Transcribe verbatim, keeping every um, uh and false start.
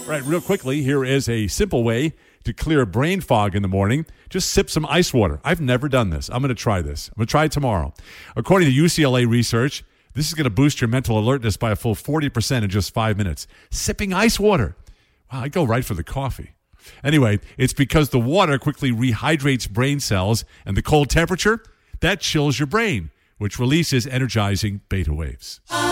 Right, real quickly, here is a simple way to clear brain fog in the morning. Just sip some ice water. I've never done this. I'm going to try this. I'm going to try it tomorrow. According to U C L A research, this is going to boost your mental alertness by a full forty percent in just five minutes. Sipping ice water. Wow, I go right for the coffee. Anyway, it's because the water quickly rehydrates brain cells, and the cold temperature, that chills your brain, which releases energizing beta waves.